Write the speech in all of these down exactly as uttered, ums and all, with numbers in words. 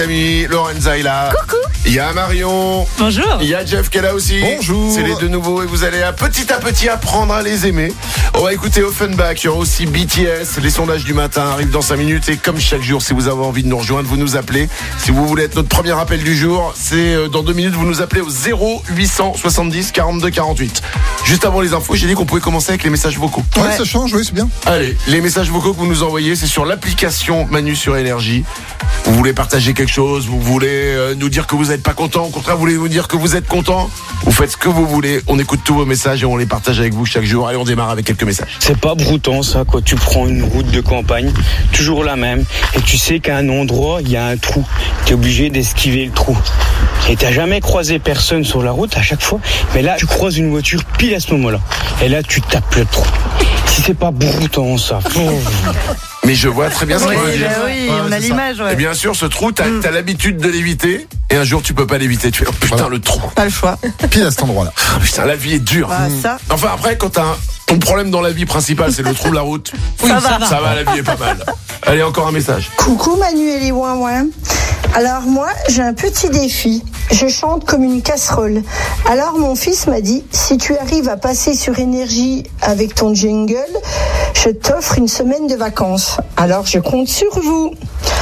Ami, Lorenza est là. Coucou. Il y a Marion. Bonjour. Il y a Jeff qui est là aussi. Bonjour. C'est les deux nouveaux et vous allez à petit à petit apprendre à les aimer. On va écouter Offenbach. Il y aura aussi B T S. Les sondages du matin arrivent dans cinq minutes. Et comme chaque jour, si vous avez envie de nous rejoindre, vous nous appelez. Si vous voulez être notre premier appel du jour, c'est dans deux minutes. Vous nous appelez au zéro huit cent soixante-dix quarante-deux quarante-huit. Juste avant les infos, j'ai dit qu'on pouvait commencer avec les messages vocaux. Ouais, ouais, ça change, oui, c'est bien. Allez, les messages vocaux que vous nous envoyez, c'est sur l'application Manu sur Énergie. Vous voulez partager quelque chose, vous voulez euh, nous dire que vous n'êtes pas content, au contraire, vous voulez nous dire que vous êtes content. Vous faites ce que vous voulez, on écoute tous vos messages et on les partage avec vous chaque jour. Allez, on démarre avec quelques messages. C'est pas broutant ça, quoi. Tu prends une route de campagne, toujours la même, et tu sais qu'à un endroit, il y a un trou. T'es obligé d'esquiver le trou. Et t'as jamais croisé personne sur la route à chaque fois, mais là, tu croises une voiture pile à ce moment-là. Et là, tu tapes le trou. Si c'est pas broutant ça. Mais je vois très bien ce Oui, qu'on veut dire. bah oui, Ouais, on a c'est l'image. Ouais. Et bien sûr, ce trou, t'as, Mm. t'as l'habitude de l'éviter, et un jour, tu peux pas l'éviter. Tu fais, oh putain, Voilà. le trou. Pas le choix. Pile à cet endroit-là. Oh, putain, la vie est dure. Bah, ça, Enfin, après, quand t'as un, ton problème dans la vie principale, c'est le trou de la route, ça va. ça va, la vie est pas mal. Allez, encore un message. Coucou Manu et les ouin ouin. Alors moi, j'ai un petit défi. Je chante comme une casserole. Alors mon fils m'a dit, si tu arrives à passer sur Énergie avec ton jingle, je t'offre une semaine de vacances. Alors je compte sur vous.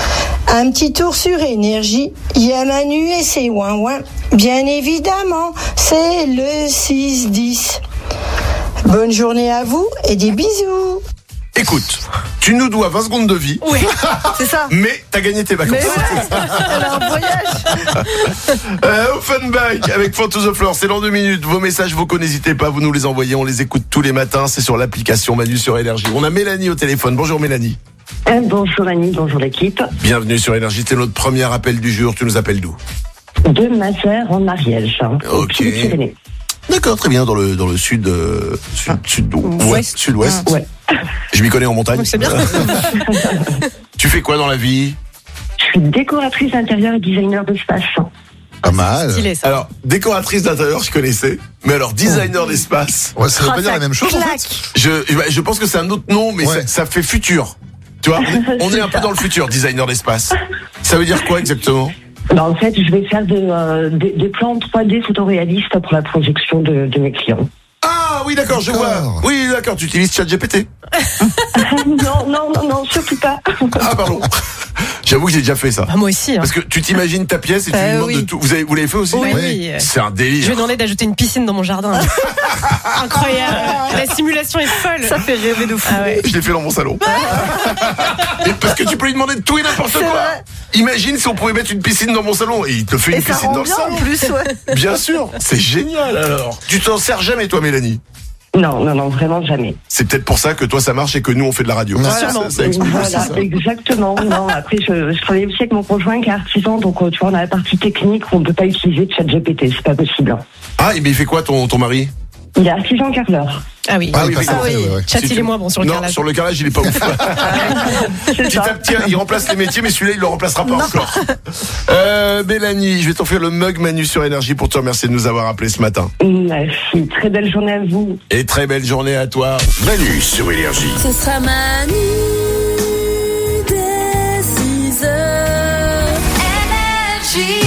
Un petit tour sur Énergie. Il y a Manu et ses ouin ouin. Bien évidemment, c'est le six dix. Bonne journée à vous et des bisous. Écoute, tu nous dois vingt secondes de vie, Oui, c'est ça. mais t'as gagné tes vacances. Mais ouais, elle a un voyage. Euh, Offenbach avec For to the Floor, c'est dans deux minutes. Vos messages vocaux, n'hésitez pas, vous nous les envoyez, on les écoute tous les matins. C'est sur l'application Manu sur Énergie. On a Mélanie au téléphone. Bonjour Mélanie. Euh, bonjour Annie, bonjour l'équipe. Bienvenue sur Énergie, c'est notre premier appel du jour. Tu nous appelles d'où? De Mazères en Ariège. Hein, Ok. aux Pyrénées. D'accord, très bien, dans le dans le sud, euh, sud, sud ouest, Ouest. sud-ouest. Ouais. Je m'y connais en montagne. C'est bien. Tu fais quoi dans la vie? Je suis décoratrice intérieure et designer d'espace. Pas mal. Stylé, ça. Alors, décoratrice d'intérieur, je connaissais, mais alors designer d'espace, Ouais, ça veut Ah, pas dire ça la même chose en fait. claque. je je pense que c'est un autre nom, mais Ouais. ça, ça fait futur. Tu vois, on est un peu dans le futur, designer d'espace. Ça veut dire quoi exactement? Ben, en fait, je vais faire de, euh, des, des plans trois D photoréalistes pour la projection de, de mes clients. Ah oui, d'accord, je vois. D'accord. Oui, d'accord, tu utilises ChatGPT. non, non, non, non, surtout pas. Ah pardon. J'avoue que j'ai déjà fait ça. Ah, moi aussi. Hein. Parce que tu t'imagines ta pièce et tu Euh, lui demandes oui. de tout. Vous avez, vous l'avez fait aussi? Oui, Ouais. oui. C'est un Je vais délire. demander d'ajouter une piscine dans mon jardin. Incroyable. La simulation est folle. Ça fait rêver de fou. Ah ouais. Je l'ai fait dans mon salon. Et parce que tu peux lui demander de tout et n'importe C'est quoi. vrai. Imagine si on pouvait mettre une piscine dans mon salon et il te fait Et une ça piscine rend dans le bien salon. en plus, ouais. Bien sûr, c'est génial alors. Tu t'en sers jamais toi Mélanie? Non, non, non, vraiment jamais. C'est peut-être pour ça que toi ça marche et que nous on fait de la radio. Ouais, Ça, sûrement. ça, ça explique aussi Voilà, ça. exactement. Non, après, je, je travaille aussi avec mon conjoint qui est artisan, donc euh, tu vois, on a la partie technique où on ne peut pas utiliser de ChatGPT, c'est pas possible. Ah, mais il fait quoi ton, ton mari? Il est artisan carreleur. Ah oui. Ah oui, oui, pas ça, Ah oui. ouais, ouais. Chat, Si il tu- est moins bon sur le Non, carrelage. sur le carrelage il est pas ouf. C'est Petit ça. à petit, il remplace les métiers, mais celui-là, il le remplacera pas encore. Euh, Mélanie, je vais t'offrir le mug Manu sur Énergie pour te remercier de nous avoir appelé ce matin. Merci. Très belle journée à vous. Et très belle journée à toi. Manu sur Énergie. Ce sera Manu dès six heures. Énergie.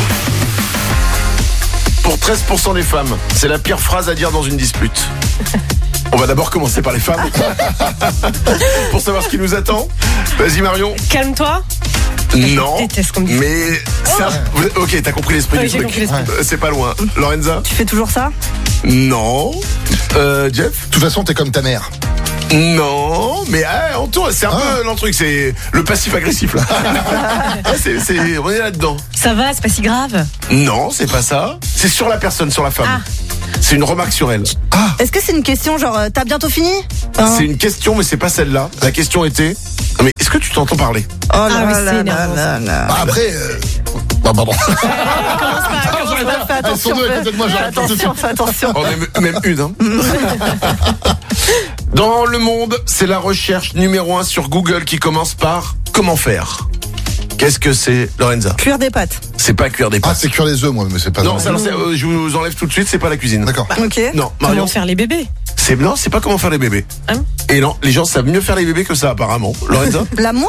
Pour treize pour cent des femmes, c'est la pire phrase à dire dans une dispute. On va d'abord commencer par les femmes. Pour savoir ce qui nous attend. Vas-y Marion. Calme-toi. Non. Je déteste qu'on me dise. Mais ça, ok, t'as compris l'esprit Oui, du j'ai truc. compris l'esprit. Euh, C'est pas loin. Lorenza. Tu fais toujours ça? Non. Euh, Jeff. De toute façon, t'es comme ta mère. Non, mais ah, on tourne, c'est un Ah. peu l'un truc, c'est le passif agressif là. Ah, c'est, c'est, on est là-dedans. Ça va, c'est pas si grave. Non, c'est pas ça. C'est sur la personne, sur la femme. Ah. C'est une remarque sur elle. Est-ce que c'est une question genre euh, t'as bientôt fini? Hein C'est une question, mais c'est pas celle-là. La question était. Non, mais est-ce que tu t'entends parler? Oh là Ah oui, là c'est là énervant, là là. Bah, après. Euh... Bah, pardon. Commence pas, commence pas, fais Elles sont attention. deux à côté de moi, Fais j'arrête tout de attention, fais attention. Oh, même, même une, hein. Dans le monde, c'est la recherche numéro un sur Google qui commence par comment faire. Qu'est-ce que c'est, Lorenza? Cuire des pâtes. C'est pas cuire des Ah, pâtes. c'est cuire les œufs, moi, mais c'est pas. non, dans- ça, alors, c'est, euh, je vous enlève tout de suite, c'est pas la cuisine. D'accord. Ok. Non, Marion. Comment faire les bébés? C'est non, c'est pas comment faire les bébés. Hein Et non, les gens savent mieux faire les bébés que ça apparemment. Lorenza, L'amour?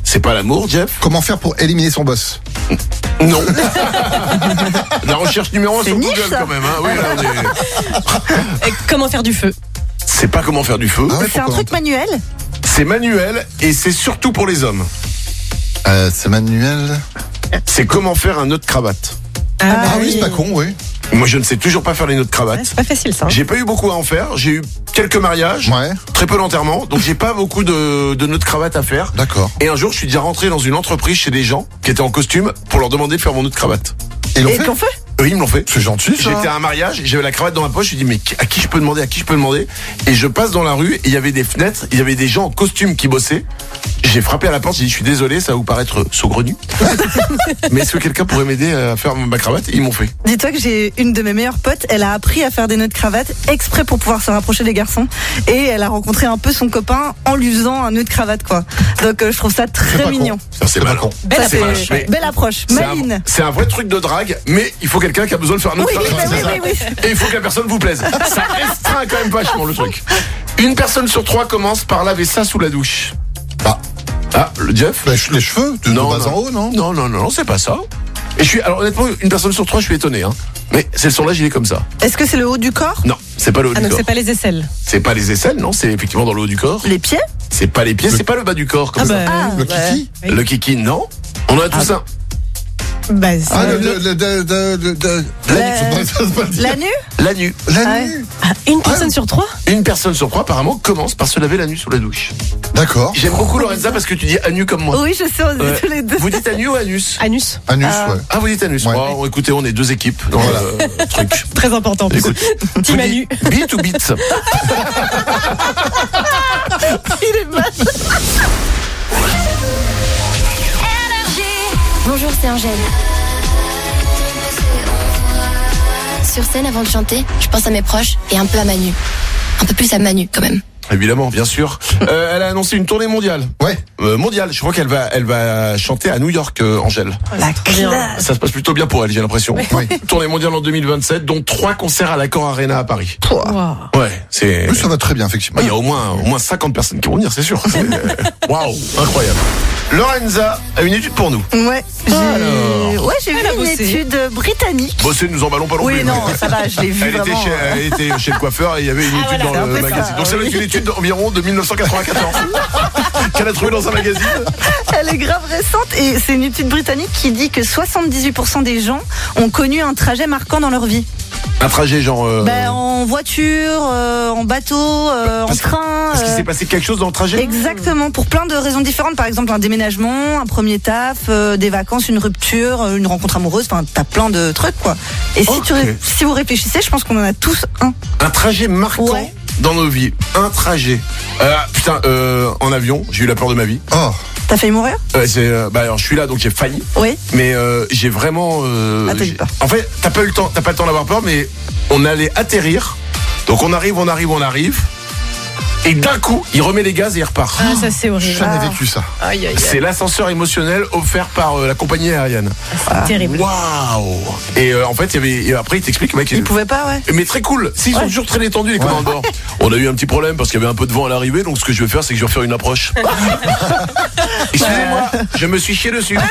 C'est pas l'amour, Jeff? Comment faire pour éliminer son boss? Non. La recherche numéro un C'est sur niche, Google ça. quand même. Hein. Oui, là, on est... Et comment faire du feu? C'est pas comment faire du feu. Ah ouais, C'est un pourquoi truc manuel. C'est manuel et c'est surtout pour les hommes. Euh, c'est manuel. C'est comment faire un nœud de cravate. Ah, oui, c'est pas con, oui. Moi, je ne sais toujours pas faire les nœuds de Ouais, cravate. c'est pas facile ça. hein. J'ai pas eu beaucoup à en faire. J'ai eu quelques mariages, Ouais, très peu d'enterrements, donc j'ai pas beaucoup de, de nœuds de cravate à faire. d'accord. Et un jour, je suis déjà rentré dans une entreprise chez des gens qui étaient en costume pour leur demander de faire mon nœud de cravate. Et l'ont Et fait qu'on fait Eux, ils me l'ont fait. C'est gentil, ça. J'étais à un mariage, j'avais la cravate dans ma poche, je me dis mais à qui je peux demander, à qui je peux demander? Et je passe dans la rue, et il y avait des fenêtres, il y avait des gens en costume qui bossaient. J'ai frappé à la porte, j'ai dit je suis désolé, ça va vous paraître saugrenu. Mais est-ce que quelqu'un pourrait m'aider à faire ma cravate? Et ils m'ont fait. Dis-toi que j'ai une de mes meilleures potes, elle a appris à faire des nœuds de cravate exprès pour pouvoir se rapprocher des garçons. Et elle a rencontré un peu son copain en lui faisant un nœud de cravate, quoi. Donc euh, je trouve ça C'est très pas mignon. con. Ça, c'est pas malin. con. Belle Ça, c'est approche, mais- belle approche, C'est un, maline. c'est un vrai truc de drague, mais il faut quelqu'un qui a besoin de faire un autre Oui, oui, cravate, oui, c'est oui, ça. oui, Et il faut que la personne vous plaise. Ça restreint quand même vachement le truc. Une personne sur trois commence par laver ça sous la douche. Ah, Ah, le Jeff? bah, les cheveux, de, de bas en haut, non? Non, non, non, c'est pas ça. Et je suis, alors honnêtement, une personne sur trois, je suis étonné, hein. Mais c'est le sondage, il est comme ça. Est-ce que c'est le haut du corps? Non, c'est pas le haut Ah du donc corps. c'est pas les aisselles. C'est pas les aisselles, non, c'est effectivement dans le haut du corps. Les pieds? C'est pas les pieds, c'est pas le bas du corps, comme Ah ça. bah, Ah, Le ouais. kiki? oui. Le kiki, non. On en a tous un. bah, c'est- Ah, le, le, le, le, le, le, le- La- ça se peut pas dire. La nuit? La nuit. La Ah nuit. Ah, une personne sur trois? Une personne sur trois, apparemment, commence par se laver la nuit sous la douche. D'accord. J'aime beaucoup Lorenza parce que tu dis anu comme moi. Oui, je sais, on est Ouais. tous les deux. Vous dites anu ou anus? Anus. Anus, Ah. ouais. Ah, vous dites anus. Ouais. Oh, écoutez, on est deux équipes dans Voilà. le truc. Très important en plus. Écoute, Team vous anu. dites bite ou bite? Il est mal. Bonjour, c'est Angèle. Sur scène, avant de chanter, je pense à mes proches et un peu à Manu. Un peu plus à Manu, quand même. Évidemment, bien sûr. Euh, elle a annoncé une tournée mondiale. Ouais. Euh, mondiale. Je crois qu'elle va, elle va chanter à New York, euh, Angèle. La classe. Ça se passe plutôt bien pour elle, j'ai l'impression. Oui. Tournée mondiale en deux mille vingt-sept, dont trois concerts à l'Accor Arena à Paris. Wow. Ouais, c'est. Oui, ça va très bien, effectivement. Il y a au moins, au moins cinquante personnes qui vont venir, c'est sûr. C'est, euh, Waouh, incroyable. Lorenza a une étude pour nous. Ouais, j'ai Alors. ouais, j'ai vu Elle a une bossé. étude britannique. Bosser, nous emballons pas non Oui, plus. non, mais- ça va, je l'ai vu Elle était, vraiment. chez, elle était chez le coiffeur et il y avait une Ah, étude voilà, dans c'est un le peu ça, magazine. Donc c'est oui. une étude environ de mille neuf cent quatre-vingt-quatorze qu'elle a trouvée dans un magazine. Elle est grave récente et c'est une étude britannique qui dit que soixante-dix-huit pour cent des gens ont connu un trajet marquant dans leur vie. Un trajet genre. euh, Ben, en voiture, euh, en bateau, euh, en parce que- train. Parce qu'il euh, s'est passé quelque chose dans le trajet. Exactement, pour plein de raisons différentes. Par exemple, un déménagement, un premier taf, euh, des vacances, une rupture, euh, une rencontre amoureuse. Enfin, t'as plein de trucs, quoi. Et si, Ok. tu, ré- si vous réfléchissez, je pense qu'on en a tous un. Un trajet marquant Ouais. dans nos vies. Un trajet. Euh, putain, euh, en avion, j'ai eu la peur de ma vie. Oh, T'as failli mourir? Euh, c'est, euh, bah, alors, je suis là, donc j'ai failli. Oui. Mais euh, j'ai vraiment. Euh, Ah, t'as eu j'ai- peur. En fait, t'as pas eu le temps, t'as pas le temps d'avoir peur, mais on allait atterrir. Donc on arrive, on arrive, on arrive. Et d'un coup, il remet les gaz et il repart. Ah, ça c'est horrible. jamais Ah. vécu ça. Aïe, aïe, C'est aïe. l'ascenseur émotionnel offert par euh, la compagnie aérienne. C'est terrible. Waouh. Et euh, en fait, il y avait. Et après, il t'explique, mec. Il pouvait pas, ouais. Mais très cool. Si, ils sont Ouais. toujours très détendus, les commandants. On a eu un petit problème parce qu'il y avait un peu de vent à l'arrivée, donc ce que je vais faire, c'est que je vais refaire une approche. Excusez-moi, je me suis chié dessus.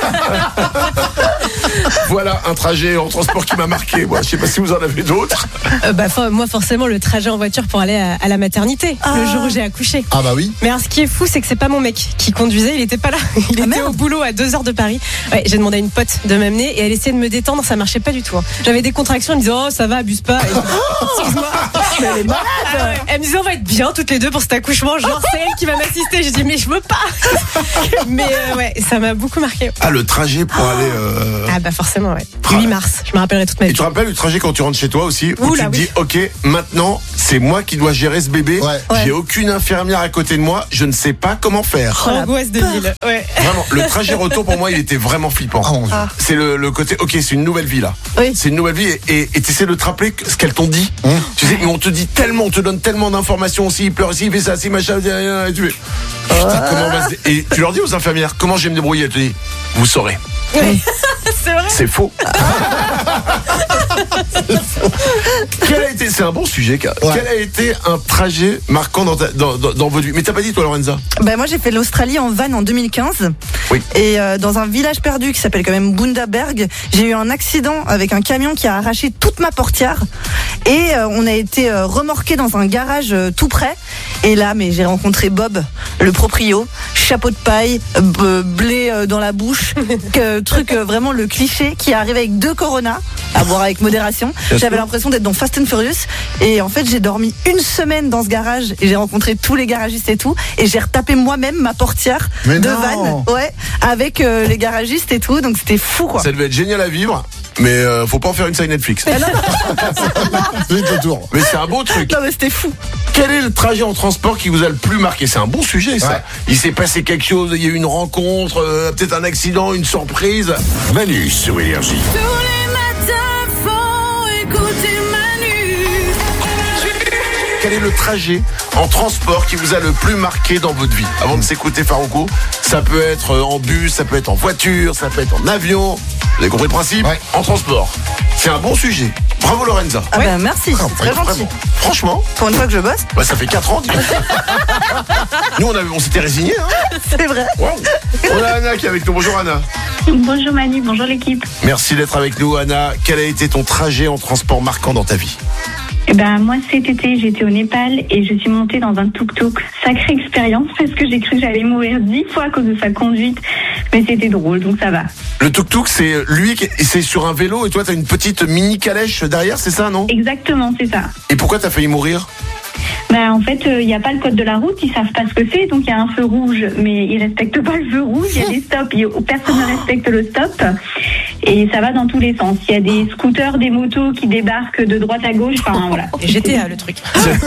Voilà un trajet en transport qui m'a marqué. Moi, je sais pas si vous en avez d'autres. Euh, bah, for- moi, forcément, le trajet en voiture pour aller à, à la maternité, Ah. le jour où j'ai accouché. Ah bah oui. Mais alors, ce qui est fou, c'est que c'est pas mon mec qui conduisait, il était pas là. Il était merde. au boulot à deux heures de Paris. Ouais, j'ai demandé à une pote de m'amener et elle essayait de me détendre, ça marchait pas du tout. hein. J'avais des contractions, elle me disait, oh, ça va, abuse pas. Et je dis, oh, excuse-moi. Mais elle est malade. Ah ouais. Elle me disait, on va être bien toutes les deux pour cet accouchement. Genre, c'est elle qui va m'assister. J'ai dit, mais je veux pas. Mais euh, ouais, ça m'a beaucoup marqué. Ah, le trajet pour aller. Euh... Ah, bah, forcément, ouais. huit mars, je me rappellerai toute ma Et vie. tu te rappelles le trajet quand tu rentres chez toi aussi, où Oula, tu te oui. dis, ok, maintenant, c'est moi qui dois gérer ce bébé. Ouais. J'ai Ouais. aucune infirmière à côté de moi. Je ne sais pas comment faire. Oh, l'angoisse de ville. Ouais. Vraiment, le trajet retour pour moi, il était vraiment flippant. Ah, mon Dieu. Ah. C'est le, le côté, ok, c'est une nouvelle vie là. Oui. C'est une nouvelle vie et et t'essaies de te rappeler ce qu'elles t'ont dit. Hum. Tu sais, et on te dit tellement, on te donne tellement d'informations aussi. Il pleure ici, il fait ça, si machin, et tu fais. Putain, comment on va se dé- Et tu leur dis aux infirmières, comment je vais me débrouiller? Elles te disent, vous saurez. Ouais. C'est vrai. C'est faux. Quel a été, c'est un un bon sujet. Quel Ouais. a été un trajet marquant dans, ta, dans, dans, dans votre vie? Mais t'as pas dit toi, Lorenza? Ben moi j'ai fait l'Australie en van en deux mille quinze. Oui. Et euh, dans un village perdu qui s'appelle quand même Bundaberg, j'ai eu un accident avec un camion qui a arraché toute ma portière. Et euh, on a été euh, remorqué dans un garage euh, tout près. Et là, mais j'ai rencontré Bob, le proprio, chapeau de paille, b- blé euh, dans la bouche, que, truc euh, vraiment le cliché qui arrive avec deux Corona, à boire avec modération. Bien J'avais sûr. l'impression d'être dans Fast and Furious. Et en fait, j'ai dormi une semaine dans ce garage et j'ai rencontré tous les garagistes et tout. Et j'ai retapé moi-même ma portière Mais de non. van, ouais, avec euh, les garagistes et tout. Donc c'était fou, quoi. Ça devait être génial à vivre, mais euh, faut pas en faire une série Netflix. Vite le tour. Mais c'est un beau truc. Non mais c'était fou. Quel est le trajet en transport qui vous a le plus marqué? C'est un bon sujet, ça. Ouais. Il s'est passé quelque chose, il y a eu une rencontre, euh, peut-être un accident, une surprise. Manu sur Énergie. Tous les matins, faut écouter Manu. Quel est le trajet en transport qui vous a le plus marqué dans votre vie? Avant de s'écouter Farouko, ça peut être en bus, ça peut être en voiture, ça peut être en avion. Vous avez compris le principe? Ouais. En transport. C'est un bon sujet. Bravo Lorenza. Ah ben merci, Ah, c'est très vraiment, gentil. vraiment. Franchement, Pour une fois que je bosse, bah, ça fait quatre ans. dis. Nous, on, avait, on s'était résignés. Hein. c'est vrai. Wow. On a Anna qui est avec nous. Bonjour Anna. Bonjour Manu, bonjour l'équipe. Merci d'être avec nous Anna. Quel a été ton trajet en transport marquant dans ta vie? Eh ben, moi, cet été, j'étais au Népal et je suis montée dans un tuk-tuk. Sacrée expérience parce que j'ai cru que j'allais mourir dix fois à cause de sa conduite. Mais c'était drôle, donc ça va. Le tuk-tuk, c'est lui qui est, c'est sur un vélo et toi, t'as une petite mini calèche derrière, c'est ça, non? Exactement, c'est ça. Et pourquoi t'as failli mourir? Ben, en fait, il euh, n'y a pas le code de la route, ils savent pas ce que c'est, donc il y a un feu rouge, mais ils respectent pas le feu rouge, il y a des stops, y a- personne ne respecte le stop, et ça va dans tous les sens. Il y a des scooters, des motos qui débarquent de droite à gauche, enfin voilà. G T A le truc.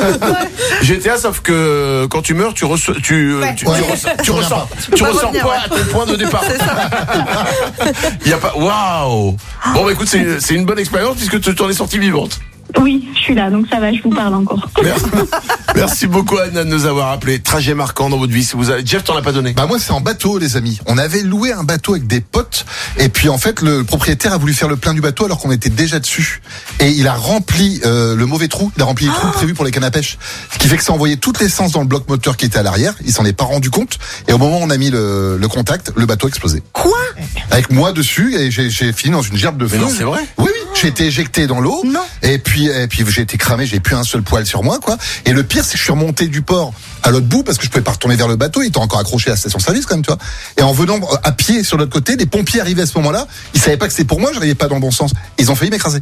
G T A, sauf que quand tu meurs, tu, reço- tu, Ouais. tu, Ouais. tu, ressors- tu Tu reviens ressors, pas. tu peux pas ressors revenir, pas ouais. à ton point de départ. Il y a pas. Waouh. Bon, bah écoute, c'est c'est une bonne expérience puisque tu t'en es sortie vivante. Oui, je suis là, donc ça va, je vous parle encore. Merci, merci beaucoup Anna de nous avoir appelé. Trajet marquant dans votre vie. Si vous avez... Jeff, t'en as pas donné. Bah moi c'est en bateau les amis. On avait loué un bateau avec des potes et puis en fait le propriétaire a voulu faire le plein du bateau alors qu'on était déjà dessus et il a rempli euh, le mauvais trou, il a rempli les trous prévus pour les cannes à pêche. Ce qui fait que ça envoyait toute l'essence dans le bloc moteur qui était à l'arrière, il s'en est pas rendu compte et au moment où on a mis le, le contact, le bateau a explosé. Quoi? Avec moi dessus et j'ai j'ai fini dans une gerbe de feu. Mais non, c'est vrai. Oui, oui, j'ai été éjecté dans l'eau. Non. Et puis, et puis j'ai été cramé, j'ai plus un seul poil sur moi, quoi. Et le pire, c'est que je suis remonté du port à l'autre bout parce que je pouvais pas retourner vers le bateau, il était encore accroché à la station-service, quand même, tu vois. Et en venant à pied sur l'autre côté, les pompiers arrivaient à ce moment-là, ils savaient pas que c'était pour moi, j'arrivais pas dans le bon sens. Ils ont failli m'écraser.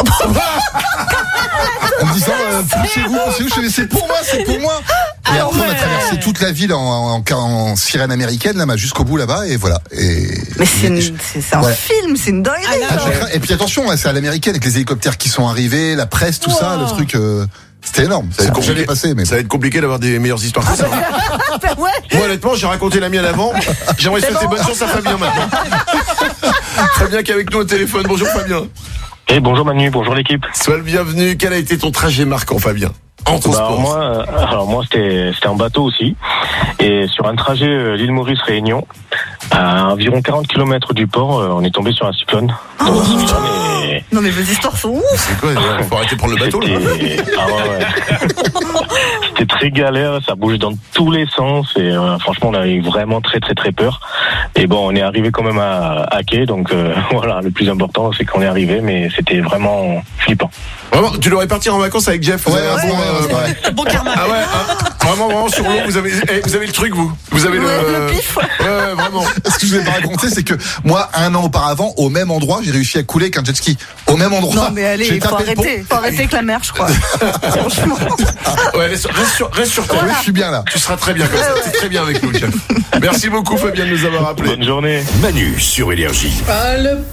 En me disant, euh, poussez-vous, poussez-vous, je fais, c'est pour moi, c'est pour moi. Et après, on a traversé toute la ville en, en, en, en sirène américaine, là, bah, jusqu'au bout, là-bas, et voilà. Et, Mais c'est une- et- c'est c'est un Ouais. film, c'est une dinguerie. Ah, ça. j'ai craint. Et puis attention, ouais, c'est à l'américaine avec les hélicoptères qui sont arrivés, la presse, tout ça, le truc, euh, c'était énorme. Ça va être s'est jamais compliqué. passé, mais Ça va être compliqué d'avoir des meilleures histoires que ça. Ouais. Moi, honnêtement, j'ai raconté la mienne avant. J'aimerais souhaiter bonne chance à Fabien maintenant. Fabien qui est avec nous au téléphone. Bonjour Fabien. Et bonjour Manu, bonjour l'équipe. Sois le bienvenu. Quel a été ton trajet marquant, Fabien? En Bah, transport. moi, euh, alors moi c'était c'était un bateau aussi, et sur un trajet euh, l'île Maurice Réunion, à environ quarante kilomètres du port, euh, on est tombé sur un cyclone. Donc, un cyclone et- Non mais vos histoires sont ouf. C'est quoi? Il faut arrêter de prendre le bateau là. C'était ah ouais, ouais. C'était très galère, ça bouge dans tous les sens et euh, franchement on a eu vraiment très très très peur. Et bon, on est arrivé quand même à, à quai, donc euh, voilà, le plus important c'est qu'on est arrivé, mais c'était vraiment flippant. Vraiment, tu devrais partir en vacances avec Jeff. Vous Ouais, avez un ouais, bon, ouais, euh, ouais, ouais. Bon karma. Ah ouais, hein, vraiment, vraiment sur l'eau, vous avez, eh, vous avez le truc, vous. Vous avez Ouais, le, le pif. Ouais, ouais, vraiment. ce que je vous ai pas raconté, c'est que moi, un an auparavant, au même endroit, j'ai réussi à couler avec un jet ski. Au même endroit. Non mais allez, J'ai il faut tapé le pont. arrêter, faut arrêter avec la mer, je crois. Franchement. Ouais, reste, reste sur, reste sur terre. Oui, je suis bien là. Tu seras très bien comme ça. T'es très bien avec nous, Jeff. Merci beaucoup, Fabien, de nous avoir appelé. Bonne journée. Manu sur Énergie. Ah, le